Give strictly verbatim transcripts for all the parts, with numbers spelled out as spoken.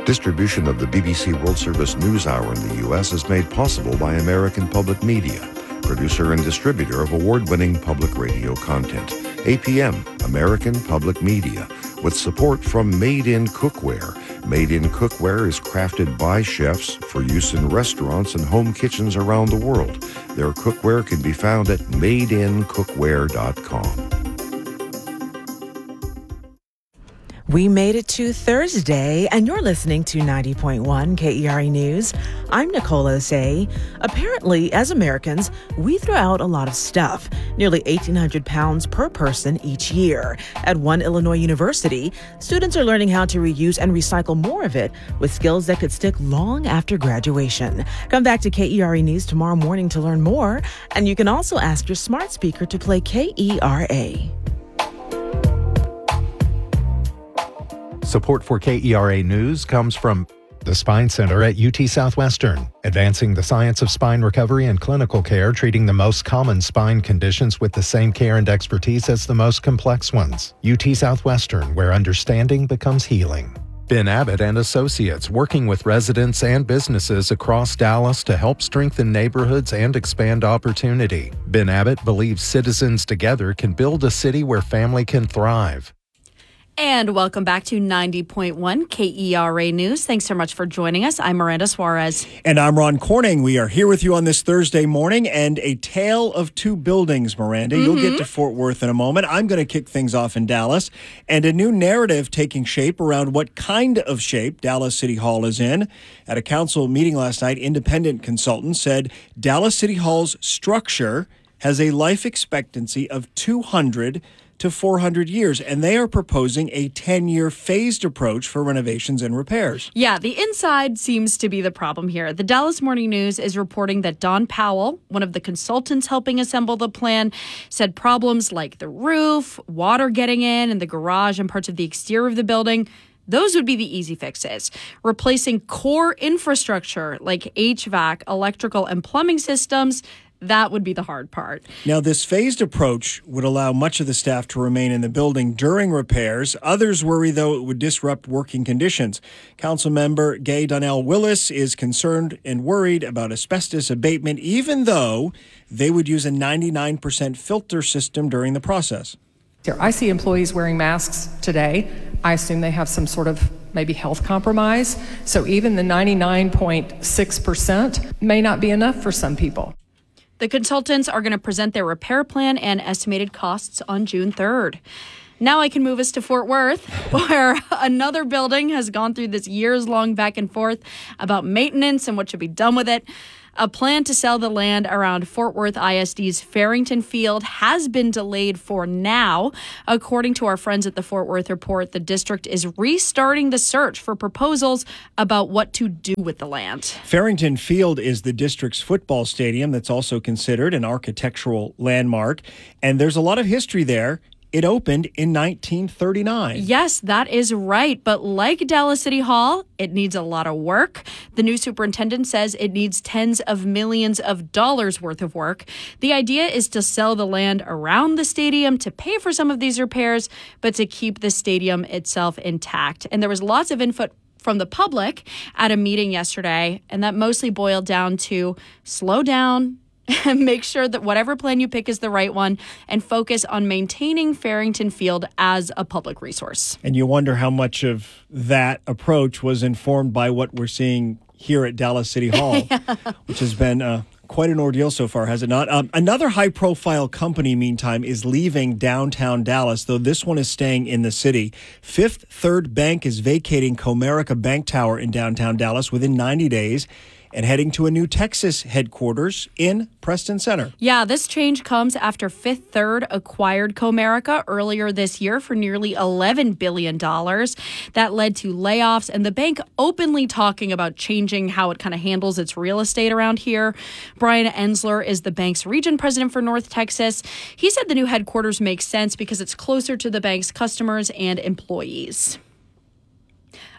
Distribution of the B B C World Service News Hour in the U S is made possible by American Public Media, producer and distributor of award-winning public radio content. A P M, American Public Media, with support from Made in Cookware. Made in Cookware is crafted by chefs for use in restaurants and home kitchens around the world. Their cookware can be found at made in cookware dot com. We made it to Thursday, and you're listening to ninety point one K E R A News. I'm Nicole Osei. Apparently, as Americans, we throw out a lot of stuff, nearly eighteen hundred pounds per person each year. At one Illinois university, students are learning how to reuse and recycle more of it with skills that could stick long after graduation. Come back to K E R A News tomorrow morning to learn more, and you can also ask your smart speaker to play K E R A. Support for K E R A News comes from the Spine Center at U T Southwestern, advancing the science of spine recovery and clinical care, treating the most common spine conditions with the same care and expertise as the most complex ones. U T Southwestern, where understanding becomes healing. Ben Abbott and Associates, working with residents and businesses across Dallas to help strengthen neighborhoods and expand opportunity. Ben Abbott believes citizens together can build a city where family can thrive. And welcome back to ninety point one K E R A News. Thanks so much for joining us. I'm Miranda Suarez. And I'm Ron Corning. We are here with you on this Thursday morning, and a tale of two buildings, Miranda. Mm-hmm. You'll get to Fort Worth in a moment. I'm going to kick things off in Dallas, and a new narrative taking shape around what kind of shape Dallas City Hall is in. At a council meeting last night, independent consultants said Dallas City Hall's structure has a life expectancy of two hundred to four hundred years, and they are proposing a ten-year phased approach for renovations and repairs. Yeah, the inside seems to be the problem here. The Dallas Morning News is reporting that Don Powell, one of the consultants helping assemble the plan, said problems like the roof, water getting in, and the garage and parts of the exterior of the building, those would be the easy fixes. Replacing core infrastructure like H V A C, electrical, and plumbing systems, that would be the hard part. Now, this phased approach would allow much of the staff to remain in the building during repairs. Others worry, though, it would disrupt working conditions. Councilmember Gay Donnell Willis is concerned and worried about asbestos abatement, even though they would use a ninety-nine percent filter system during the process. I see employees wearing masks today. I assume they have some sort of maybe health compromise. So even the ninety-nine point six percent may not be enough for some people. The consultants are going to present their repair plan and estimated costs on June third. Now I can move us to Fort Worth, where another building has gone through this years-long back and forth about maintenance and what should be done with it. A plan to sell the land around Fort Worth I S D's Farrington Field has been delayed for now. According to our friends at the Fort Worth Report, the district is restarting the search for proposals about what to do with the land. Farrington Field is the district's football stadium that's also considered an architectural landmark, and there's a lot of history there. It opened in nineteen thirty-nine. Yes, that is right. But like Dallas City Hall, it needs a lot of work. The new superintendent says it needs tens of millions of dollars worth of work. The idea is to sell the land around the stadium to pay for some of these repairs, but to keep the stadium itself intact. And there was lots of input from the public at a meeting yesterday, and that mostly boiled down to slow down, and make sure that whatever plan you pick is the right one, and focus on maintaining Farrington Field as a public resource. And you wonder how much of that approach was informed by what we're seeing here at Dallas City Hall, yeah. which has been uh, quite an ordeal so far, has it not? Um, another high-profile company, meantime, is leaving downtown Dallas, though this one is staying in the city. Fifth Third Bank is vacating Comerica Bank Tower in downtown Dallas within ninety days. And heading to a new Texas headquarters in Preston Center. Yeah, this change comes after Fifth Third acquired Comerica earlier this year for nearly eleven billion dollars. That led to layoffs, and the bank openly talking about changing how it kind of handles its real estate around here. Brian Ensler is the bank's region president for North Texas. He said the new headquarters makes sense because it's closer to the bank's customers and employees.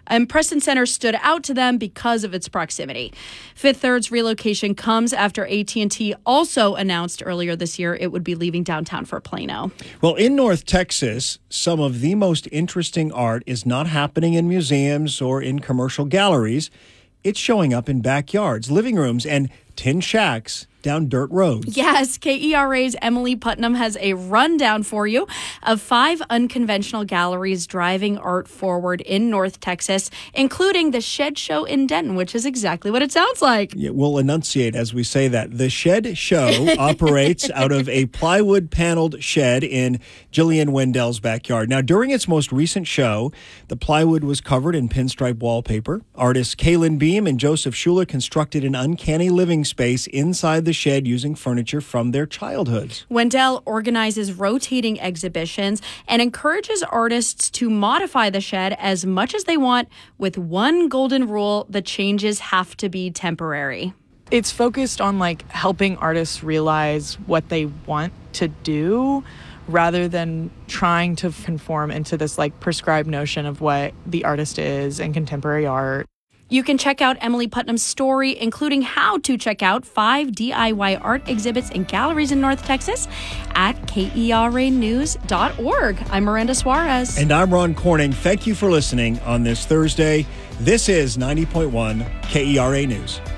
And Preston Center stood out to them because of its proximity. Fifth Third's relocation comes after A T and T also announced earlier this year it would be leaving downtown for Plano. Well, in North Texas, some of the most interesting art is not happening in museums or in commercial galleries. It's showing up in backyards, living rooms, and tin shacks down dirt roads. Yes, K E R A's Emily Putnam has a rundown for you of five unconventional galleries driving art forward in North Texas, including the Shed Show in Denton, which is exactly what it sounds like. Yeah, we'll enunciate as we say that. The Shed Show operates out of a plywood paneled shed in Jillian Wendell's backyard. Now, during its most recent show, the plywood was covered in pinstripe wallpaper. Artists Kaylin Beam and Joseph Schuler constructed an uncanny living space inside the shed using furniture from their childhoods. Wendell organizes rotating exhibitions and encourages artists to modify the shed as much as they want, with one golden rule: the changes have to be temporary. It's focused on like helping artists realize what they want to do rather than trying to conform into this like prescribed notion of what the artist is in contemporary art. You can check out Emily Putnam's story, including how to check out five D I Y art exhibits and galleries in North Texas, at K E R A news dot org. I'm Miranda Suarez. And I'm Ron Corning. Thank you for listening on this Thursday. This is ninety point one K E R A News.